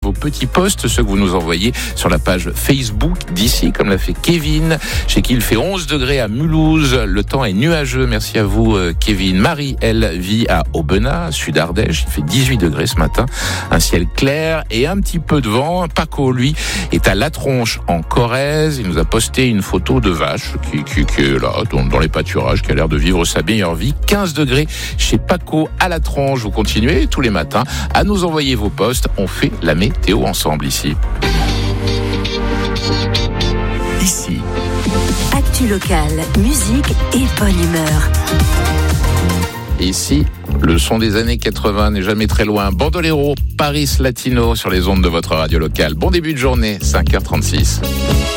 vos petits posts, ceux que vous nous envoyez sur la page Facebook d'ici, comme l'a fait Kevin, chez qui il fait 11 degrés à Mulhouse. Le temps est nuageux. Merci à vous, Kevin. Marie, elle, vit à Aubenas, sud Ardèche. Il fait 18 degrés ce matin. Un ciel clair et un petit peu de vent. Paco, lui, est à La Tronche, en Corrèze. Il nous a posté une photo de vache qui est là, dans les pâturages, qui a l'air de vivre sa meilleure vie. 15 degrés chez Paco à La Tronche. Vous continuez tous les matins à nous envoyer vos posts. On fait la météo ensemble ici. Ici. Actu locale, musique et bonne humeur. Ici, le son des années 80 n'est jamais très loin. Bandolero, Paris Latino sur les ondes de votre radio locale. Bon début de journée, 5h36.